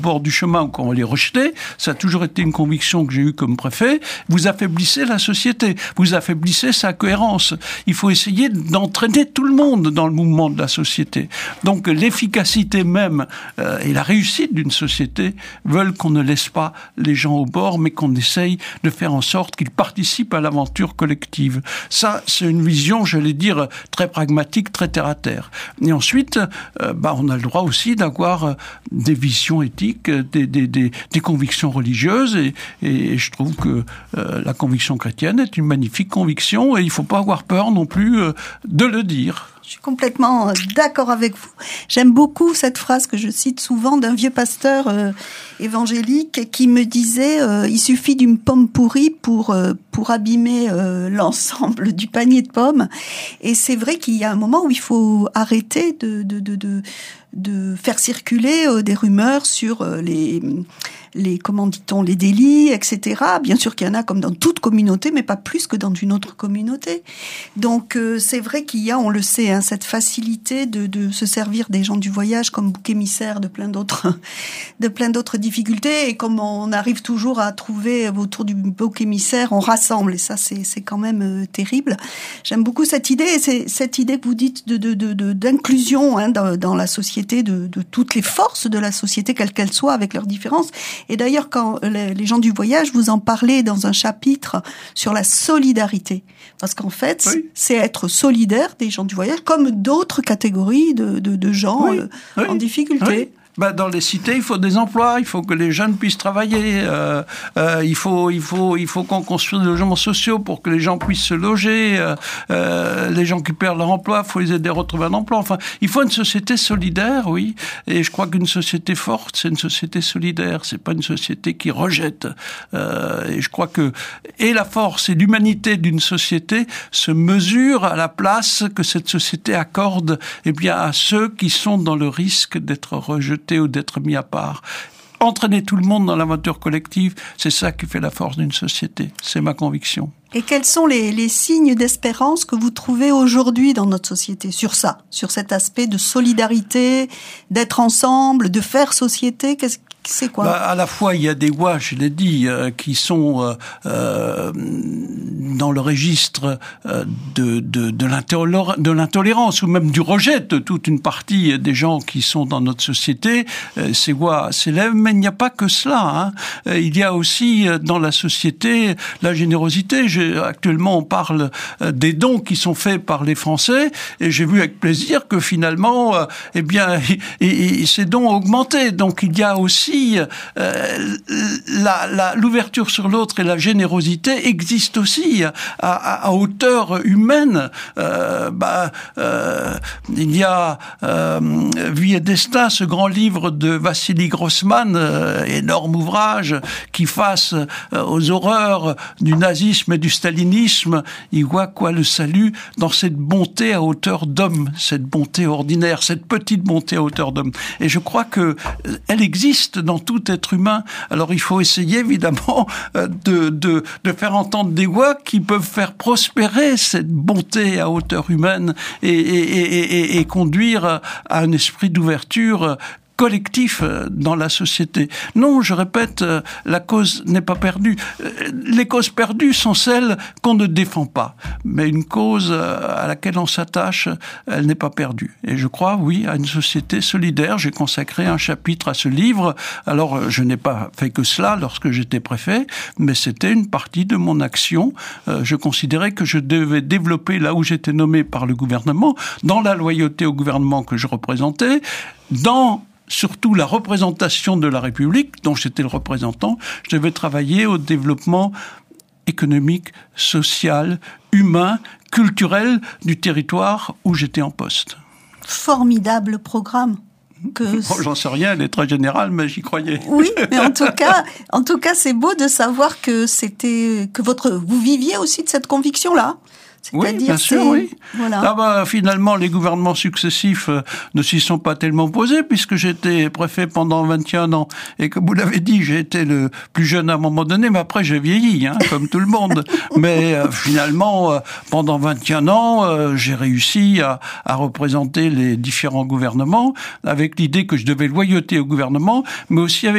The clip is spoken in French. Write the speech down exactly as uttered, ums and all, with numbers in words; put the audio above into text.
bord du chemin ou qu'on va les rejeter, ça a toujours été une conviction que j'ai eue comme préfet, vous affaiblissez la société, vous affaiblissez sa cohérence. Il faut essayer d'entraîner tout le monde dans le mouvement de la société. Donc l'efficacité même euh, et la réussite d'une société veulent qu'on ne laisse pas les gens au bord, mais qu'on essaye de faire en sorte qu'ils participent à l'aventure collective. Ça, c'est une vision, j'allais dire, très pragmatique, très terre-à-terre. Et ensuite, euh, bah, on a le droit aussi d'avoir euh, des visions éthiques, Des, des, des, des convictions religieuses et, et je trouve que euh, la conviction chrétienne est une magnifique conviction et il ne faut pas avoir peur non plus euh, de le dire. Je suis complètement d'accord avec vous. J'aime beaucoup cette phrase que je cite souvent d'un vieux pasteur euh, évangélique qui me disait euh, il suffit d'une pomme pourrie pour euh, pour abîmer euh, l'ensemble du panier de pommes. Et c'est vrai qu'il y a un moment où il faut arrêter de de de de, de faire circuler euh, des rumeurs sur euh, les les comment dit-on les délits, et cetera. Bien sûr qu'il y en a comme dans toute communauté, mais pas plus que dans une autre communauté. Donc euh, c'est vrai qu'il y a, on le sait, hein, cette facilité de, de se servir des gens du voyage comme bouc émissaire de plein d'autres de plein d'autres difficultés. Et comme on arrive toujours à trouver autour du bouc émissaire, on rassemble. Et ça, c'est c'est quand même euh, terrible. J'aime beaucoup cette idée, et c'est cette idée que vous dites de de de, de d'inclusion hein, dans, dans la société, de, de toutes les forces de la société, quelles qu'elles soient, avec leurs différences. Et d'ailleurs, quand les gens du voyage, vous en parlez dans un chapitre sur la solidarité. Parce qu'en fait, oui. c'est être solidaire des gens du voyage, comme d'autres catégories de, de, de gens oui. Euh, oui. en difficulté. Oui. Ben, dans les cités, il faut des emplois, il faut que les jeunes puissent travailler, euh, euh, il faut, il faut, il faut qu'on construise des logements sociaux pour que les gens puissent se loger, euh, euh, les gens qui perdent leur emploi, il faut les aider à retrouver un emploi. Enfin, il faut une société solidaire, oui, et je crois qu'une société forte, c'est une société solidaire, c'est pas une société qui rejette. Euh, et je crois que et la force et l'humanité d'une société se mesurent à la place que cette société accorde, eh bien, à ceux qui sont dans le risque d'être rejetés ou d'être mis à part. Entraîner tout le monde dans l'aventure collective, c'est ça qui fait la force d'une société. C'est ma conviction. Et quels sont les, les signes d'espérance que vous trouvez aujourd'hui dans notre société sur ça, sur cet aspect de solidarité, d'être ensemble, de faire société? Qu'est-ce C'est quoi ? Bah, à la fois, il y a des voix, je l'ai dit, euh, qui sont euh, euh, dans le registre euh, de, de, de, l'intolér- de l'intolérance ou même du rejet de toute une partie des gens qui sont dans notre société. Euh, ces voix s'élèvent, mais il n'y a pas que cela. Hein. Euh, il y a aussi euh, dans la société la générosité. J'ai, actuellement, on parle euh, des dons qui sont faits par les Français, et j'ai vu avec plaisir que finalement, euh, eh bien, et, et, ces dons ont augmenté. Donc, il y a aussi Euh, la, la, l'ouverture sur l'autre et la générosité existent aussi à, à, à hauteur humaine. Euh, bah, euh, il y a euh, Vie et Destin, ce grand livre de Vassili Grossman, euh, énorme ouvrage qui face euh, aux horreurs du nazisme et du stalinisme, il voit quoi le salut dans cette bonté à hauteur d'homme, cette bonté ordinaire, cette petite bonté à hauteur d'homme. Et je crois que elle existe dans tout être humain. Alors il faut essayer évidemment de, de, de faire entendre des voix qui peuvent faire prospérer cette bonté à hauteur humaine et, et, et, et, et conduire à un esprit d'ouverture collectif dans la société. Non, je répète, la cause n'est pas perdue. Les causes perdues sont celles qu'on ne défend pas. Mais une cause à laquelle on s'attache, elle n'est pas perdue. Et je crois, oui, à une société solidaire. J'ai consacré un chapitre à ce livre. Alors, je n'ai pas fait que cela lorsque j'étais préfet, mais c'était une partie de mon action. Je considérais que je devais développer là où j'étais nommé par le gouvernement, dans la loyauté au gouvernement que je représentais, dans surtout la représentation de la République, dont j'étais le représentant, je devais travailler au développement économique, social, humain, culturel du territoire où j'étais en poste. Formidable programme. Que... Bon, j'en sais rien, elle est très générale, mais j'y croyais. Oui, mais en tout cas, en tout cas, c'est beau de savoir que c'était, que votre, vous viviez aussi de cette conviction-là. Oui, bien sûr, oui. Voilà. Ah bah, finalement, les gouvernements successifs euh, ne s'y sont pas tellement opposés, puisque j'étais préfet pendant vingt et un ans. Et comme vous l'avez dit, j'ai été le plus jeune à un moment donné, mais après j'ai vieilli, hein, comme tout le monde. Mais euh, finalement, euh, pendant vingt et un ans, euh, j'ai réussi à, à représenter les différents gouvernements, avec l'idée que je devais loyauter au gouvernement, mais aussi avec